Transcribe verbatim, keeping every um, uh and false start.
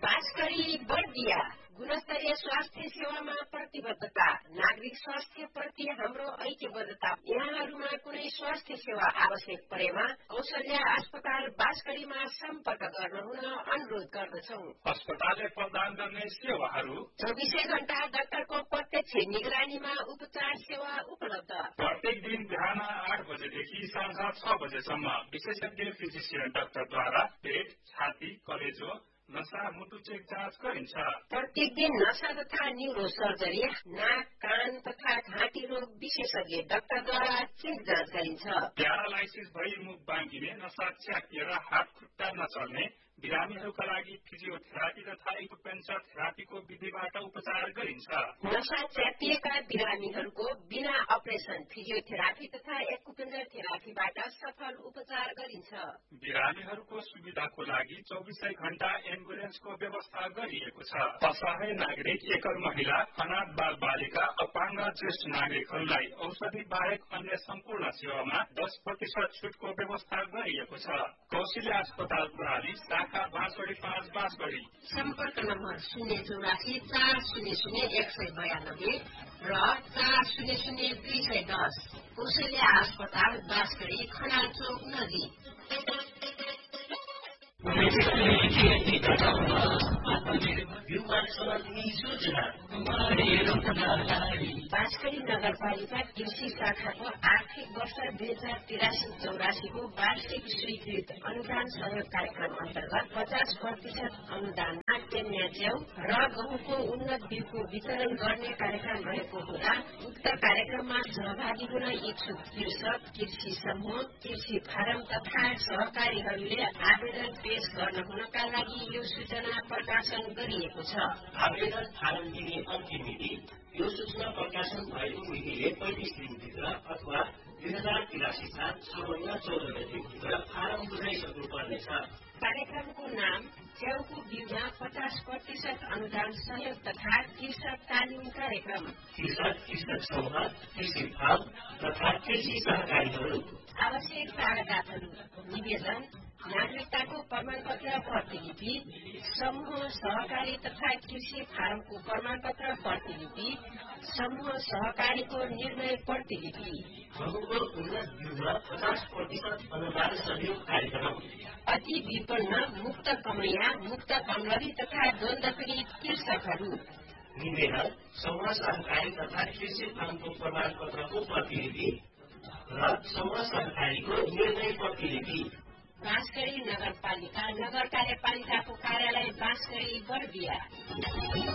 बाँसकरी बर्दिया गुणस्तरीय स्वास्थ्य सेवामा प्रतिबद्धता नागरिक स्वास्थ्य प्रति हाम्रो ऐक्यबद्धता। यहाँहरूमा कुनै स्वास्थ्य सेवा आवश्यक परेमा कौशल्या अस्पताल बाँसकरीमा सम्पर्क गर्न हुन अनुरोध गर्दछौं। अस्पतालले प्रदान गर्ने सेवाहरू चौबिसै घण्टा डाक्टरको प्रत्यक्ष निगरानीमा उपचार सेवा उपलब्ध। प्रत्येक दिन बिहान आठ बजेदेखि साँझ छ बजेसम्म विशेषज्ञ फिजिसियन डाक्टरद्वारा पेट, छाती, कलेजो, नसा, मुटु चेक जाँच गरिन्छ। प्रत्येक दिन नसा तथा न्यूरो सर्जरी, नाक, कान तथा घाँटी रोग विशेषज्ञ डाक्टरद्वारा चेक जाँच गरिन्छ। प्यारालाइसिस भई मुख बाँकिने, नसा च्यापिएर हात खुट्टा नचल्ने बिरामीहरूका लागि फिजियोथेरापी तथा एक्युपेन्सर थेरापीको विधिबाट उपचार गरिन्छ। नसा च्यापिएका बिरामीहरूको बिना अपरेसन फिजियोथेरापी तथा एक्युपेन्सर थेरापीबाट सफल उपचार गरिन्छ। बिरामीहरूको सुविधाको लागि चौबिसै घण्टा एम्बुलेन्सको व्यवस्था गरिएको छ। असहाय नागरिक, एकल महिला, अनाथ बाल बालिका, अपाङ्ग ज्येष्ठ नागरिकहरूलाई औषधि बाहेक अन्य सम्पूर्ण सेवामा दस प्रतिशत छुटको व्यवस्था गरिएको छ। कौशल्या अस्पताल प्रणाली शाखा बाँसगढी पाँच बाँसगढी। सम्पर्क नम्बर शून्य चौरासी चार शून्य शून्य एक सय बयानब्बे र चार शून्य शून्य दुई सय दस। कौशल्या अस्पताल बाँसगढी खनाल चौक नजिक। बाँसगढी नगरपालिका कृषि शाखाको आर्थिक वर्ष दुई हजार तिरासी चौरासीको वार्षिक स्वीकृत अनुदान सहयोग कार्यक्रम अन्तर्गत पचास प्रतिशत अनुदानमा टेन्या च्याउ र गहुँको उन्नत बिउको वितरण गर्ने कार्यक्रम रहेको हुँदा उक्त कार्यक्रममा सहभागी हुन इच्छुक कृषक, कृषि समूह, कृषि फारम तथा सहकारीहरूले आवेदन पेश गर्न हुनका लागि यो सूचना प्रकाशन गरिएको छ। आवेदन फारम दिने अन्तिम मिति यो सूचना प्रकाशन भएको मितिले पैंतिस दिनभित्र अथवा दुई हजार तिरासी साल छपन्न चौध गतेभित्र फारम बुझाइसक्नु पर्नेछ। कार्यक्रमको नाम च्याउको बिउमा पचास प्रतिशत अनुदान सहयोग तथा कृषक तालिम कार्यक्रम। कृषक, कृषक समूह, कृषि फार्म तथा कृषि सहकारीहरू। आवश्यक कागजातहरू: निवेदन, नागरिकताको प्रमाणपत्र प्रतिलिपि, समूह सहकारी तथा कृषि फारमको प्रमाणपत्र प्रतिलिपि, समूह सहकारीको निर्णय प्रतिलिपि। गहुँको उन्नत बिउमा पचास प्रतिशत अनुदान सहयोग कार्यक्रम। अति विपन्न, मुक्त कमैया, मुक्त कमलरी तथा द्वन्द पीडित कृषकहरू। निवेदन, समूह सहकारी तथा कृषि फारमको प्रमाणपत्रको प्रतिलिपि र समूह सहकारीको निर्णय प्रतिलिपि। बाँसगढी नगरपालिका नगर कार्यपालिकाको कार्यालय बाँसगढी बर्दिया।